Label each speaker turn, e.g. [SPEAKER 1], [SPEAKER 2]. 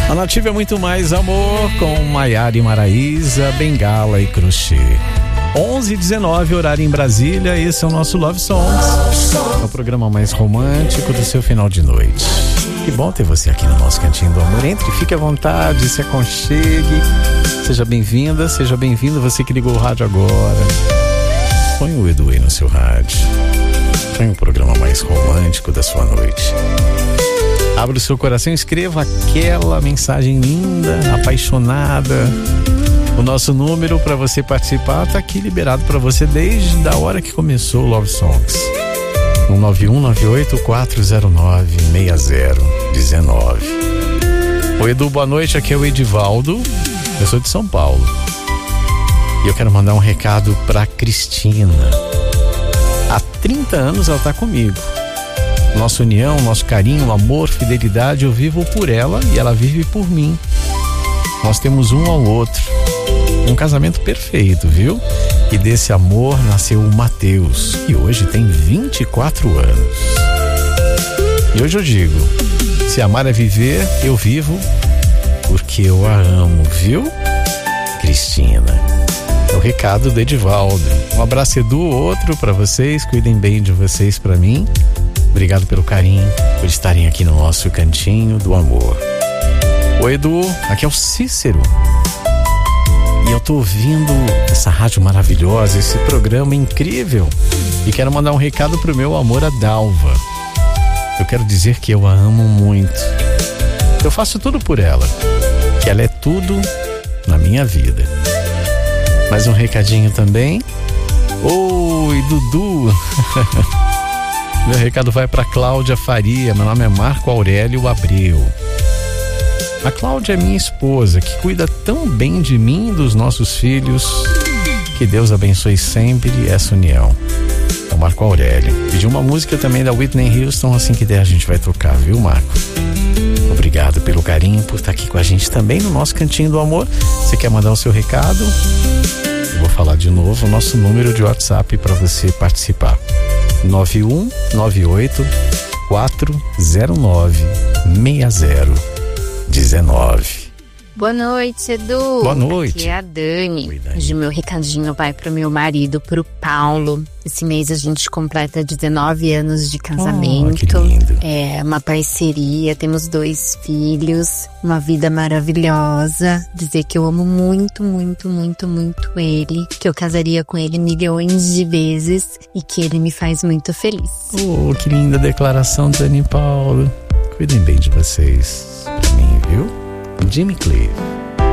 [SPEAKER 1] A Nativa é muito mais amor, com Maiara e Maraísa, Bengala e Crochê. 11h19, horário em Brasília. Esse é o nosso Love Songs, o programa mais romântico do seu final de noite. Que bom ter você aqui no nosso Cantinho do Amor. Entre, fique à vontade, se aconchegue. Seja bem-vinda, seja bem-vindo. Você que ligou o rádio agora, põe o Edu aí no seu rádio. Põe o programa mais romântico da sua noite. Abra o seu coração e escreva aquela mensagem linda, apaixonada. O nosso número para você participar está aqui liberado para você desde a hora que começou o Love Songs. 19198-409-6019. Oi, Edu, boa noite. Aqui é o Edivaldo. Eu sou de São Paulo. E eu quero mandar um recado para Cristina. Há 30 anos ela está comigo. Nossa união, nosso carinho, amor, fidelidade, eu vivo por ela e ela vive por mim. Nós temos um ao outro. Um casamento perfeito, viu? E desse amor nasceu o Matheus, que hoje tem 24 anos. E hoje eu digo, se amar é viver, eu vivo porque eu a amo, viu? Cristina. É o recado do Edivaldo. Um abraço, Edu, outro pra vocês. Cuidem bem de vocês pra mim. Obrigado pelo carinho, por estarem aqui no nosso Cantinho do Amor. Oi, Edu, aqui é o Cícero. E eu tô ouvindo essa rádio maravilhosa, esse programa incrível. E quero mandar um recado pro meu amor, a Dalva. Eu quero dizer que eu a amo muito. Eu faço tudo por ela, que ela é tudo na minha vida. Mais um recadinho também. Oi, Dudu. Meu recado vai para Cláudia Faria. Meu nome é Marco Aurélio Abreu. A Cláudia é minha esposa, que cuida tão bem de mim e dos nossos filhos. Que Deus abençoe sempre essa união. É o Marco Aurélio. Pediu uma música também da Whitney Houston, assim que der a gente vai tocar, viu, Marco? Obrigado pelo carinho, por estar aqui com a gente também no nosso Cantinho do Amor. Você quer mandar o seu recado? Eu vou falar de novo o nosso número de WhatsApp para você participar. 9198-409-6019.
[SPEAKER 2] Boa noite, Edu.
[SPEAKER 1] Boa noite.
[SPEAKER 2] Aqui é a Dani.
[SPEAKER 1] Oi, Dani.
[SPEAKER 2] Hoje meu recadinho vai pro meu marido, pro Paulo. Esse mês a gente completa 19 anos de casamento.
[SPEAKER 1] Que lindo.
[SPEAKER 2] É uma parceria, temos 2 filhos, uma vida maravilhosa. Dizer que eu amo muito, muito, muito, muito ele, que eu casaria com ele milhões de vezes e que ele me faz muito feliz.
[SPEAKER 1] Oh, que linda declaração, Dani e Paulo. Cuidem bem de vocês, pra mim, viu? Jimmy Cliff.